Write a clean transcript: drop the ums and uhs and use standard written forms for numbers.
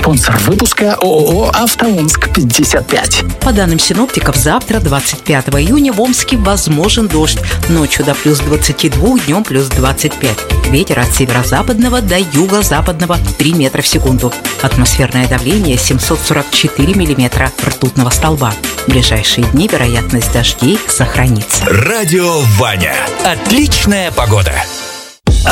Спонсор выпуска ООО «АвтоОмск-55». По данным синоптиков, завтра, 25 июня, в Омске возможен дождь. Ночью до плюс 22, днем плюс 25. Ветер от северо-западного до юго-западного 3 метра в секунду. Атмосферное давление 744 миллиметра ртутного столба. В ближайшие дни вероятность дождей сохранится. Радио Ваня. Отличная погода.